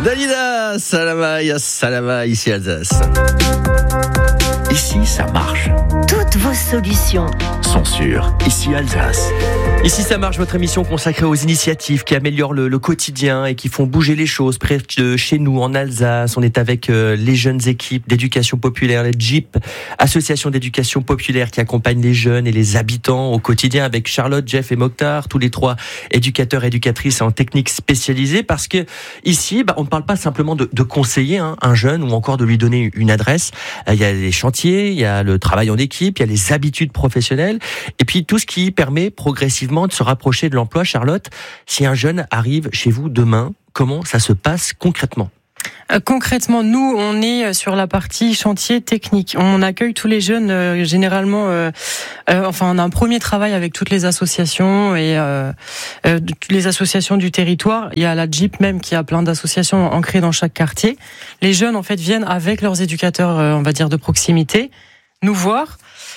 Dalida, Salama, ici Alsace. Ici, ça marche. Toutes vos solutions sont sûres. Ici, Alsace. Ici, ça marche, votre émission consacrée aux initiatives qui améliorent le quotidien et qui font bouger les choses près de chez nous, en Alsace. On est avec les jeunes équipes d'éducation populaire, les JIP, Association d'éducation populaire qui accompagne les jeunes et les habitants au quotidien, avec Charlotte, Jeff et Mokhtar, tous les trois éducateurs et éducatrices en technique spécialisée. Parce que ici, on ne parle pas simplement de conseiller un jeune ou encore de lui donner une adresse. Il y a les chantiers, il y a le travail en équipe, il y a les habitudes professionnelles et puis tout ce qui permet progressivement de se rapprocher de l'emploi. Charlotte, si un jeune arrive chez vous demain, comment ça se passe concrètement ? Concrètement, nous, on est sur la partie chantier technique. On accueille tous les jeunes, généralement. On a un premier travail avec toutes les associations et toutes les associations du territoire. Il y a la JIP même qui a plein d'associations ancrées dans chaque quartier. Les jeunes, en fait, viennent avec leurs éducateurs, on va dire, de proximité, nous voir.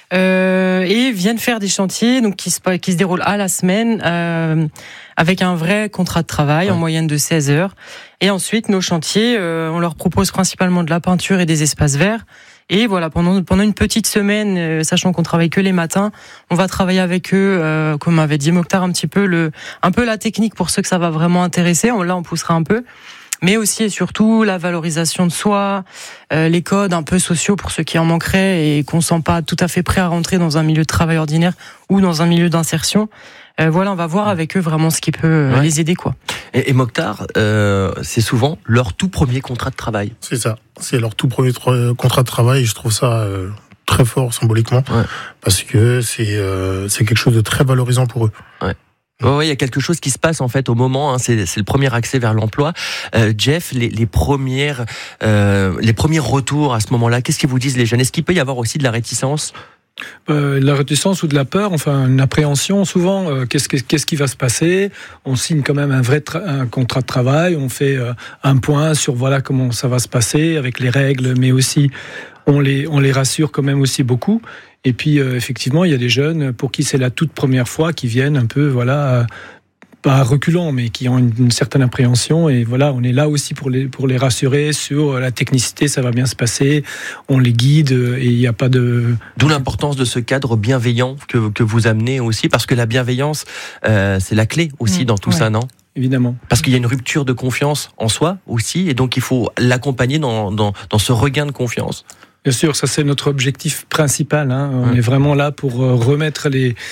Et viennent faire des chantiers donc qui se déroulent à la semaine avec un vrai contrat de travail en moyenne de 16 heures. Et ensuite, nos chantiers, on leur propose principalement de la peinture et des espaces verts. Et voilà, pendant une petite semaine, sachant qu'on travaille que les matins, on va travailler avec eux, comme avait dit Mokhtar, un peu la technique pour ceux que ça va vraiment intéresser. Là, on poussera un peu. Mais aussi et surtout la valorisation de soi, les codes un peu sociaux pour ceux qui en manqueraient et qu'on ne sent pas tout à fait prêt à rentrer dans un milieu de travail ordinaire ou dans un milieu d'insertion. On va voir avec eux vraiment ce qui peut les aider, quoi. Et Mokhtar, c'est souvent leur tout premier contrat de travail. C'est ça, c'est leur tout premier contrat de travail et je trouve ça très fort symboliquement parce que c'est quelque chose de très valorisant pour eux. Ouais. Il y a quelque chose qui se passe en fait au moment. C'est le premier accès vers l'emploi. Jeff, les premiers retours à ce moment-là, qu'est-ce qu'ils vous disent les jeunes ? Est-ce qu'il peut y avoir aussi de la réticence ? La réticence ou de la peur, une appréhension souvent. Qu'est-ce qui va se passer ? On signe quand même un contrat de travail. On fait un point sur comment ça va se passer avec les règles, mais aussi on les rassure quand même aussi beaucoup. Et puis, effectivement, il y a des jeunes pour qui c'est la toute première fois qui viennent un peu, pas reculant, mais qui ont une certaine appréhension. Et on est là aussi pour les rassurer sur la technicité, ça va bien se passer. On les guide et il n'y a pas de... D'où l'importance de ce cadre bienveillant que vous amenez aussi, parce que la bienveillance, c'est la clé aussi dans tout ça, non ? Évidemment. Parce qu'il y a une rupture de confiance en soi aussi, et donc il faut l'accompagner dans ce regain de confiance. Bien sûr, ça c'est notre objectif principal. On est vraiment là pour remettre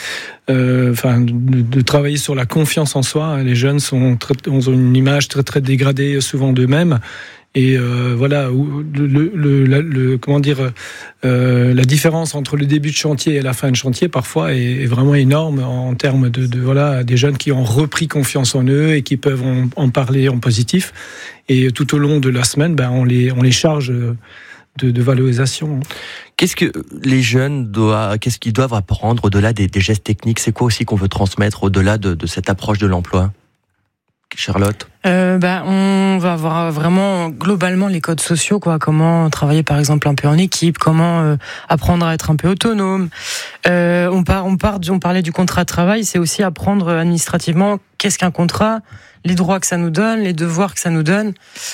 de travailler sur la confiance en soi. Les jeunes ont une image très très dégradée souvent d'eux-mêmes. Et la différence entre le début de chantier et la fin de chantier parfois est vraiment énorme en termes des jeunes qui ont repris confiance en eux et qui peuvent en parler en positif. Et tout au long de la semaine, on les charge de valorisation. Qu'est-ce que les jeunes qu'est-ce qu'ils doivent apprendre au-delà des gestes techniques ? C'est quoi aussi qu'on veut transmettre au-delà de cette approche de l'emploi ? Charlotte ? On va avoir vraiment globalement les codes sociaux, comment travailler par exemple un peu en équipe, comment apprendre à être un peu autonome. On parlait du contrat de travail, c'est aussi apprendre administrativement qu'est-ce qu'un contrat, les droits que ça nous donne, les devoirs que ça nous donne.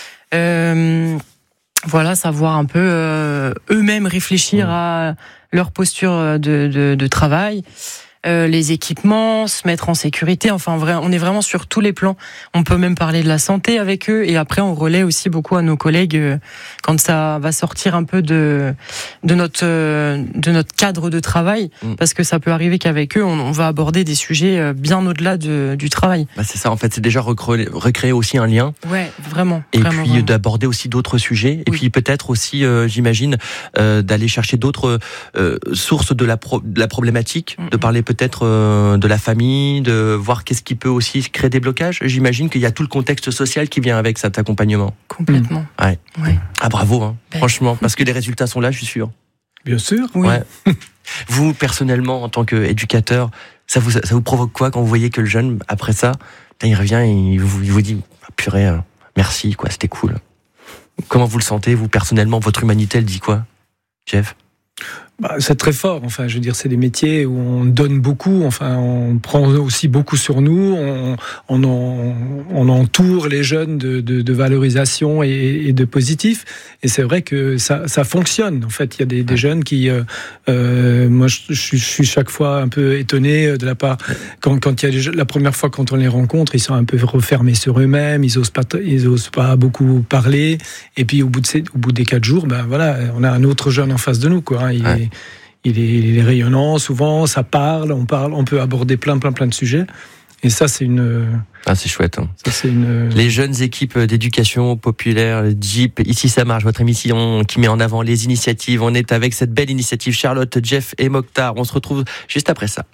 Savoir un peu eux-mêmes réfléchir à leur posture de travail, les équipements, se mettre en sécurité. On est vraiment sur tous les plans. On peut même parler de la santé avec eux et après on relaie aussi beaucoup à nos collègues quand ça va sortir un peu de notre cadre de travail, parce que ça peut arriver qu'avec eux on va aborder des sujets bien au-delà du travail. C'est ça en fait, c'est déjà recréer aussi un lien. Ouais, vraiment. Et vraiment, puis vraiment. D'aborder aussi d'autres sujets et puis peut-être aussi, j'imagine, d'aller chercher d'autres sources de la problématique, de parler peut-être de la famille, de voir qu'est-ce qui peut aussi créer des blocages. J'imagine qu'il y a tout le contexte social qui vient avec cet accompagnement. Complètement. Ouais. Ah bravo, franchement, parce que les résultats sont là, je suis sûr. Bien sûr. Oui. Ouais. Vous, personnellement, en tant qu'éducateur, ça vous provoque quoi quand vous voyez que le jeune, après ça, il revient et il vous dit purée, merci, c'était cool. Comment vous le sentez, vous, personnellement, votre humanité, elle dit quoi, Jeff ? C'est très fort. Enfin, je veux dire, c'est des métiers où on donne beaucoup. Enfin, on prend aussi beaucoup sur nous. On entoure les jeunes de valorisation et de positif. Et c'est vrai que ça fonctionne. En fait, il y a des jeunes qui, moi, je suis chaque fois un peu étonné de la part quand il y a la première fois quand on les rencontre, ils sont un peu refermés sur eux-mêmes. Ils osent pas beaucoup parler. Et puis au bout des 4 jours, ben voilà, on a un autre jeune en face de nous, quoi. Il est rayonnant, souvent, ça parle, on peut aborder plein de sujets. Et ça, c'est c'est chouette. Hein. Ça, c'est Les jeunes équipes d'éducation populaire, JIP, Ici ça marche, votre émission qui met en avant les initiatives. On est avec cette belle initiative, Charlotte, Jeff et Mokhtar. On se retrouve juste après ça.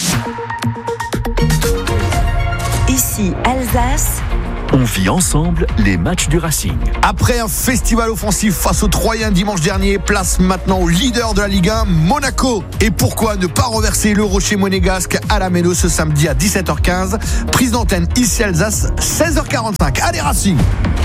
Ici Alsace. On vit ensemble les matchs du Racing. Après un festival offensif face aux Troyens dimanche dernier, place maintenant au leader de la Ligue 1, Monaco. Et pourquoi ne pas renverser le Rocher monégasque à la Méno ce samedi à 17h15. Prise d'antenne ici Alsace, 16h45. Allez Racing!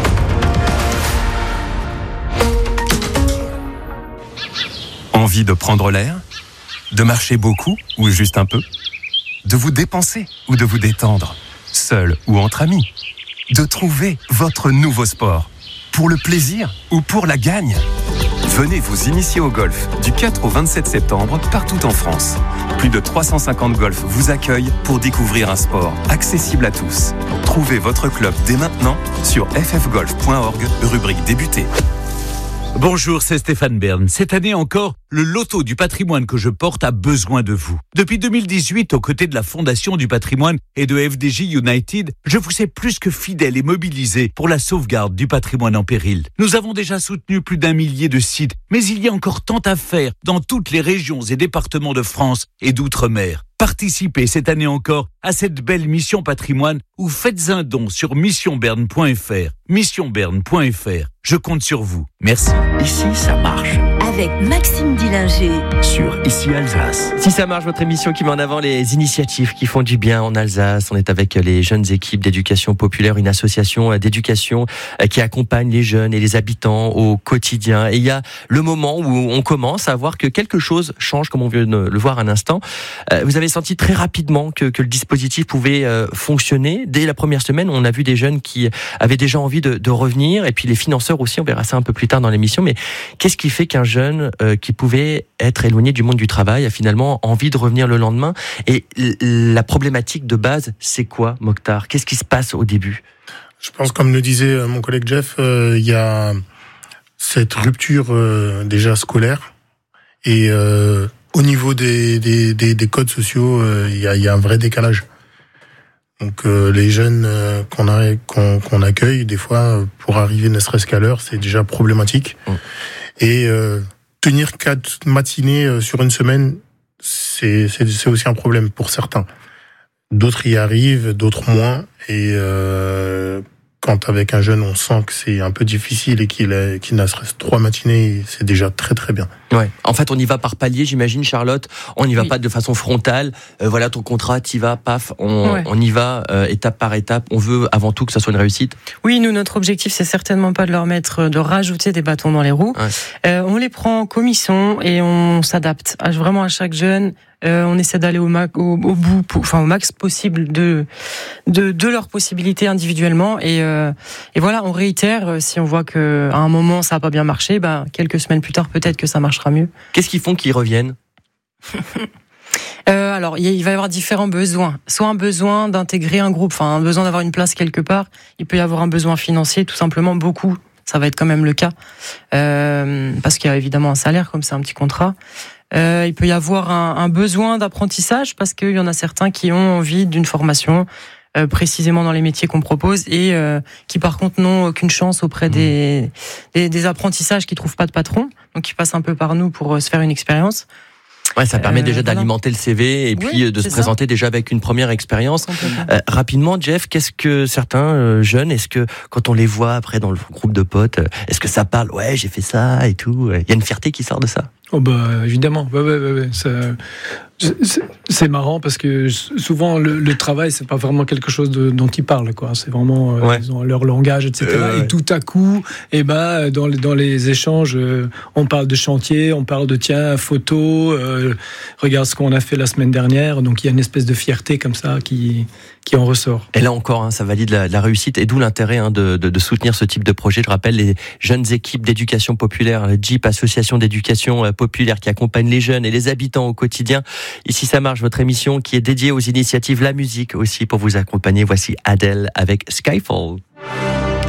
Envie de prendre l'air? De marcher beaucoup ou juste un peu? De vous dépenser ou de vous détendre? Seul ou entre amis? De trouver votre nouveau sport, pour le plaisir ou pour la gagne. Venez vous initier au golf du 4 au 27 septembre partout en France. Plus de 350 golfs vous accueillent pour découvrir un sport accessible à tous. Trouvez votre club dès maintenant sur ffgolf.org, rubrique débuter. Bonjour, c'est Stéphane Bern. Cette année encore, le loto du patrimoine que je porte a besoin de vous. Depuis 2018, aux côtés de la Fondation du patrimoine et de FDJ United, je vous ai plus que fidèle et mobilisé pour la sauvegarde du patrimoine en péril. Nous avons déjà soutenu plus d'1 millier de sites, mais il y a encore tant à faire dans toutes les régions et départements de France et d'outre-mer. Participez cette année encore à cette belle mission patrimoine ou faites un don sur missionberne.fr. Missionberne.fr. Je compte sur vous. Merci. Ici, ça marche. Avec Maxime Dillinger. Sur Ici Alsace. Si ça marche, votre émission qui met en avant les initiatives qui font du bien en Alsace. On est avec les jeunes équipes d'éducation populaire, une association d'éducation qui accompagne les jeunes et les habitants au quotidien. Et il y a le moment où on commence à voir que quelque chose change, comme on vient de le voir un instant. Vous avez senti très rapidement que le dispositif pouvait fonctionner. Dès la première semaine, on a vu des jeunes qui avaient déjà envie de revenir. Et puis les financeurs aussi, on verra ça un peu plus tard dans l'émission. Mais qu'est-ce qui fait qu'un jeune qui pouvait être éloigné du monde du travail a finalement envie de revenir le lendemain? Et la problématique de base, c'est quoi, Mokhtar? Qu'est-ce qui se passe au début? Je pense, comme le disait mon collègue Jeff, il y a cette rupture déjà scolaire. Et au niveau des codes sociaux, il y a un vrai décalage. Donc les jeunes qu'on accueille, des fois, pour arriver ne serait-ce qu'à l'heure, c'est déjà problématique. Et tenir 4 matinées sur une semaine, c'est aussi un problème pour certains. D'autres y arrivent, d'autres moins. Et quand avec un jeune, on sent que c'est un peu difficile et qu'il n'a serait-ce 3 matinées, c'est déjà très très bien. Ouais. En fait, on y va par palier, j'imagine, Charlotte. On n'y va pas de façon frontale. Voilà ton contrat, t'y vas, paf. On y va étape par étape. On veut avant tout que ça soit une réussite. Oui, nous, notre objectif, c'est certainement pas de rajouter des bâtons dans les roues. Ouais. On les prend comme ils sont et on s'adapte vraiment à chaque jeune. On essaie d'aller au bout, au max possible de leurs possibilités individuellement. Et voilà, on réitère. Si on voit que à un moment ça a pas bien marché, quelques semaines plus tard, peut-être que ça marchera mieux. Qu'est-ce qu'ils font qu'ils reviennent? Alors, il va y avoir différents besoins. Soit un besoin d'intégrer un groupe, un besoin d'avoir une place quelque part. Il peut y avoir un besoin financier, tout simplement. Beaucoup, ça va être quand même le cas, parce qu'il y a évidemment un salaire, comme c'est un petit contrat. Il peut y avoir un besoin d'apprentissage, parce qu'il y en a certains qui ont envie d'une formation précisément dans les métiers qu'on propose et qui par contre n'ont aucune chance auprès des apprentissages, qui trouvent pas de patron, donc qui passent un peu par nous pour se faire une expérience. Ouais, ça permet déjà d'alimenter le CV et puis de se présenter déjà avec une première expérience. Rapidement, Jeff, qu'est-ce que certains jeunes, est-ce que quand on les voit après dans le groupe de potes, est-ce que ça parle? Ouais, j'ai fait ça et tout. Il y a une fierté qui sort de ça. Oh évidemment. Ouais. C'est marrant parce que souvent le travail c'est pas vraiment quelque chose dont ils parlent quoi. C'est vraiment ils ont leur langage etc. Et tout à coup dans les échanges on parle de chantier, on parle de tiens photo, regarde ce qu'on a fait la semaine dernière. Donc il y a une espèce de fierté comme ça qui en ressort. Et là encore, ça valide la réussite et d'où l'intérêt de soutenir ce type de projet. Je rappelle les jeunes équipes d'éducation populaire, la JIP, Association d'éducation populaire qui accompagne les jeunes et les habitants au quotidien. Ici ça marche, votre émission qui est dédiée aux initiatives, la musique aussi pour vous accompagner. Voici Adele avec Skyfall.